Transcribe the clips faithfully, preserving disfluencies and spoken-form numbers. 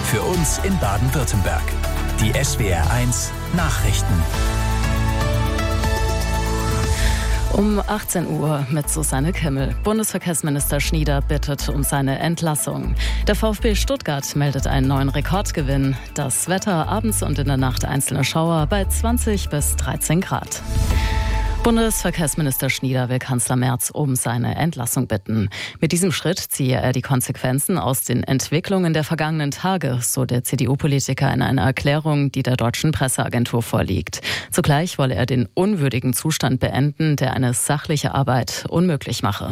Für uns in Baden-Württemberg. Die S W R eins Nachrichten. Um achtzehn Uhr mit Susanne Kimmel. Bundesverkehrsminister Schnieder bittet um seine Entlassung. Der VfB Stuttgart meldet einen neuen Rekordgewinn. Das Wetter abends und in der Nacht einzelne Schauer bei zwanzig bis dreizehn Grad. Bundesverkehrsminister Schnieder will Kanzler Merz um seine Entlassung bitten. Mit diesem Schritt ziehe er die Konsequenzen aus den Entwicklungen der vergangenen Tage, so der C D U-Politiker in einer Erklärung, die der deutschen Presseagentur vorliegt. Zugleich wolle er den unwürdigen Zustand beenden, der eine sachliche Arbeit unmöglich mache.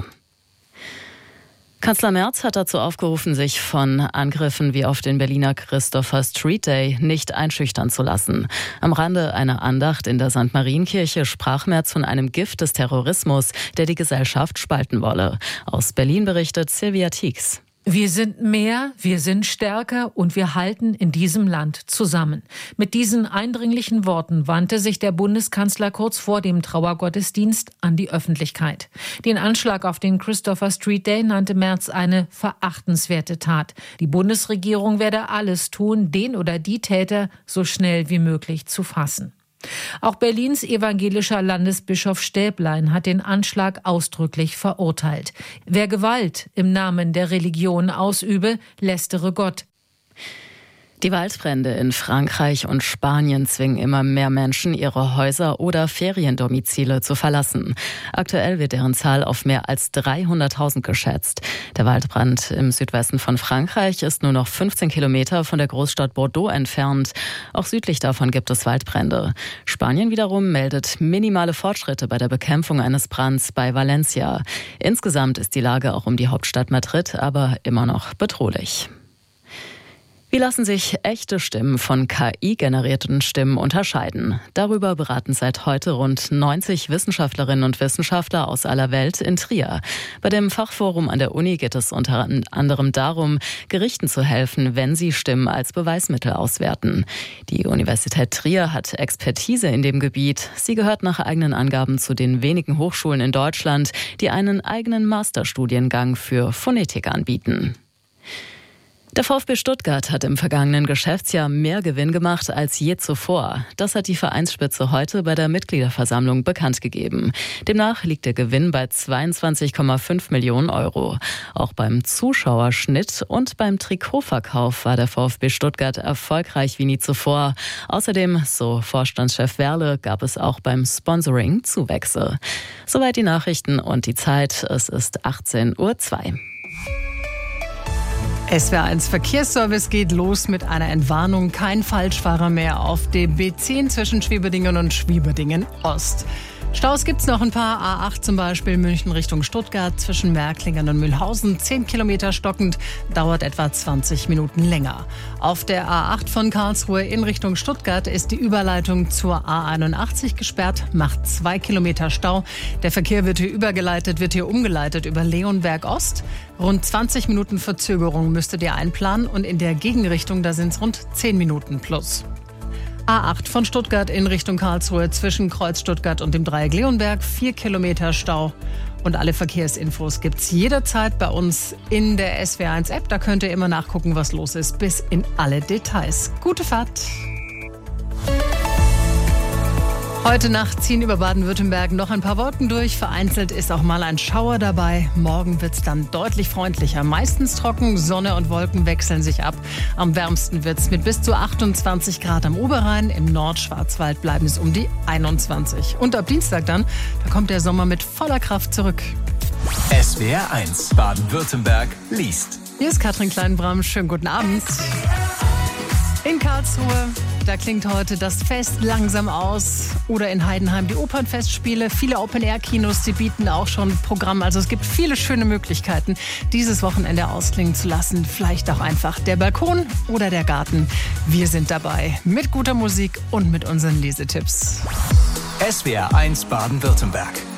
Kanzler Merz hat dazu aufgerufen, sich von Angriffen wie auf den Berliner Christopher Street Day nicht einschüchtern zu lassen. Am Rande einer Andacht in der Sankt Marienkirche sprach Merz von einem Gift des Terrorismus, der die Gesellschaft spalten wolle. Aus Berlin berichtet Silvia Tieks. Wir sind mehr, wir sind stärker und wir halten in diesem Land zusammen. Mit diesen eindringlichen Worten wandte sich der Bundeskanzler kurz vor dem Trauergottesdienst an die Öffentlichkeit. Den Anschlag auf den Christopher Street Day nannte Merz eine verachtenswerte Tat. Die Bundesregierung werde alles tun, den oder die Täter so schnell wie möglich zu fassen. Auch Berlins evangelischer Landesbischof Stäblein hat den Anschlag ausdrücklich verurteilt. Wer Gewalt im Namen der Religion ausübe, lästere Gott. Die Waldbrände in Frankreich und Spanien zwingen immer mehr Menschen, ihre Häuser oder Feriendomizile zu verlassen. Aktuell wird deren Zahl auf mehr als dreihunderttausend geschätzt. Der Waldbrand im Südwesten von Frankreich ist nur noch fünfzehn Kilometer von der Großstadt Bordeaux entfernt. Auch südlich davon gibt es Waldbrände. Spanien wiederum meldet minimale Fortschritte bei der Bekämpfung eines Brands bei Valencia. Insgesamt ist die Lage auch um die Hauptstadt Madrid aber immer noch bedrohlich. Wie lassen sich echte Stimmen von K I-generierten Stimmen unterscheiden? Darüber beraten seit heute rund neunzig Wissenschaftlerinnen und Wissenschaftler aus aller Welt in Trier. Bei dem Fachforum an der Uni geht es unter anderem darum, Gerichten zu helfen, wenn sie Stimmen als Beweismittel auswerten. Die Universität Trier hat Expertise in dem Gebiet. Sie gehört nach eigenen Angaben zu den wenigen Hochschulen in Deutschland, die einen eigenen Masterstudiengang für Phonetik anbieten. Der VfB Stuttgart hat im vergangenen Geschäftsjahr mehr Gewinn gemacht als je zuvor. Das hat die Vereinsspitze heute bei der Mitgliederversammlung bekannt gegeben. Demnach liegt der Gewinn bei zweiundzwanzig Komma fünf Millionen Euro. Auch beim Zuschauerschnitt und beim Trikotverkauf war der VfB Stuttgart erfolgreich wie nie zuvor. Außerdem, so Vorstandschef Werle, gab es auch beim Sponsoring Zuwächse. Soweit die Nachrichten und die Zeit. Es ist achtzehn Uhr zwei. S W R eins Verkehrsservice geht los mit einer Entwarnung. Kein Falschfahrer mehr auf dem B zehn zwischen Schwieberdingen und Schwieberdingen Ost. Staus gibt's noch ein paar. A acht zum Beispiel München Richtung Stuttgart zwischen Märklingen und Mühlhausen. zehn Kilometer stockend, dauert etwa zwanzig Minuten länger. Auf der A acht von Karlsruhe in Richtung Stuttgart ist die Überleitung zur A einundachtzig gesperrt, macht zwei Kilometer Stau. Der Verkehr wird hier übergeleitet, wird hier umgeleitet über Leonberg Ost. Rund zwanzig Minuten Verzögerung müsstet ihr einplanen und in der Gegenrichtung, da sind es rund zehn Minuten plus. A acht von Stuttgart in Richtung Karlsruhe zwischen Kreuz Stuttgart und dem Dreieck Leonberg, vier Kilometer Stau. Und alle Verkehrsinfos gibt's jederzeit bei uns in der S W R eins App. Da könnt ihr immer nachgucken, was los ist, bis in alle Details. Gute Fahrt! Heute Nacht ziehen über Baden-Württemberg noch ein paar Wolken durch. Vereinzelt ist auch mal ein Schauer dabei. Morgen wird's dann deutlich freundlicher. Meistens trocken, Sonne und Wolken wechseln sich ab. Am wärmsten wird's mit bis zu achtundzwanzig Grad am Oberrhein. Im Nordschwarzwald bleiben es um die einundzwanzig. Und ab Dienstag dann, da kommt der Sommer mit voller Kraft zurück. S W R eins Baden-Württemberg liest. Hier ist Katrin Kleinbram. Schönen guten Abend. In Karlsruhe, da klingt heute das Fest langsam aus. Oder in Heidenheim die Opernfestspiele. Viele Open-Air-Kinos, die bieten auch schon Programm. Also es gibt viele schöne Möglichkeiten, dieses Wochenende ausklingen zu lassen. Vielleicht auch einfach der Balkon oder der Garten. Wir sind dabei mit guter Musik und mit unseren Lesetipps. S W R eins Baden-Württemberg.